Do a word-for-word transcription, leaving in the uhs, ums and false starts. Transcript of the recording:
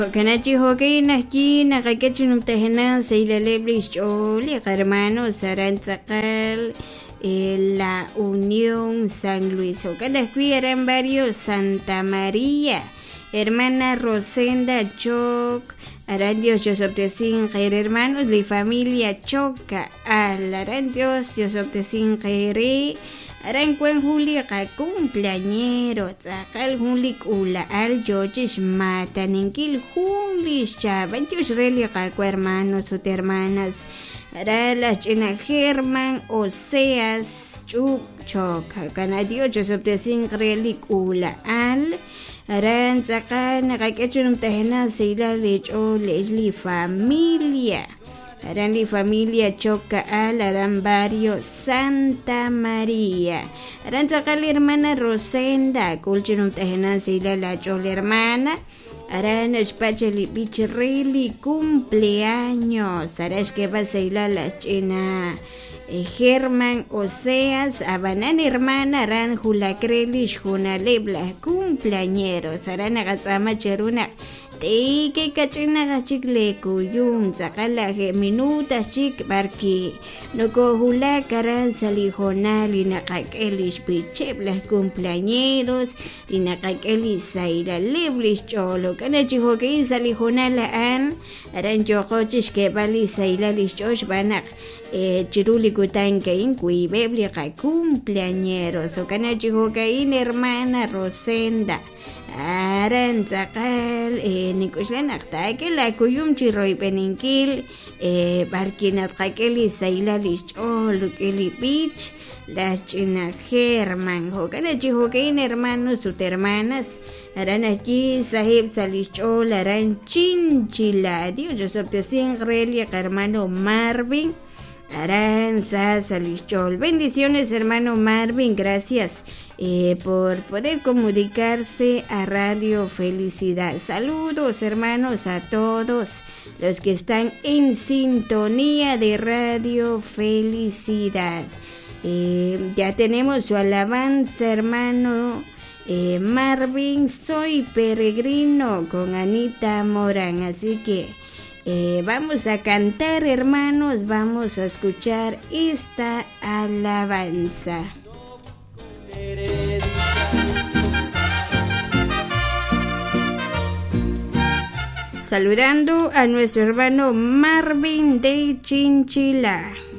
Kanachi hockey naki nakakachinum tehena seilaleblish oli hermano Sarantzakal la Unión San Luis. Okanakui eran varios Santa María, hermana Rosenda Choc, Arandios Yosoptesin hermanos de familia Choca, al Arandios Yosoptesin Jere. Arancuen Juli ka cumpleañero, tzakal Juli ula al Georges mata, ninkil Juli cha, veintioch reli ka hermanos o hermanas, Arala china Germán Oseas Chup Choc, Canadio Josoptesin reli ula al, Aran tzakal nakakechunum tehena sila lecho lesli familia. Aran li familia Choca al Aran barrio Santa María. Aran tzakal hermana Rosenda, kulchinum tehena sila la chol hermana. Aran espacheli pichirili cumpleaños. Arash que va sila la china Germán Oseas, Abanan hermana Aran Julacrelish Junalebla cumpleañeros. Aran agatzama cheruna. Te que cachina gachikle kuyum zakala ge minutas chik barki no kohula karan salijonal y nakakelish picheblas cumpleañeros y nakakelish saira leblis cholo kanachiho que salijonal an aran chocochis que bali saila lichosh banak eh chiruli kutan que incui bebli cumpleañeros o kanachiho que hermana Rosenda Aran tzakal eh, nikuslan akta la kuyum chiroy peninkil eh, barkinat kakeli saila lichol keli pich la china Germán hokana chihokein hermanos sus hermanas aran aquí sahib salichol aran chinchila Dios Josoptesin relia hermano Marvin Aranza Salichol. Bendiciones, hermano Marvin. Gracias eh, por poder comunicarse a Radio Felicidad. Saludos, hermanos, a todos los que están en sintonía de Radio Felicidad. Eh, ya tenemos su alabanza, hermano eh, Marvin. Soy peregrino con Anita Morán. Así que Eh, vamos a cantar, hermanos, vamos a escuchar esta alabanza. Saludando a nuestro hermano Marvin de Chinchila.